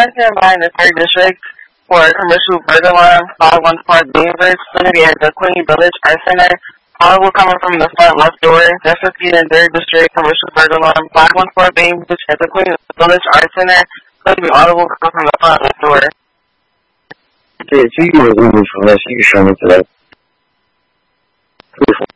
parking by in the 3rd District for commercial burger alarm 514 Bainbridge. It's going to be at the Queen Village Art Center. Audible coming from the front left door. That's located in 3rd District commercial burger alarm 514 Bainbridge at the Queen Village Art Center. It's going to be audible coming from the front left door. Okay, so you were reading from this. You can show me today. Beautiful.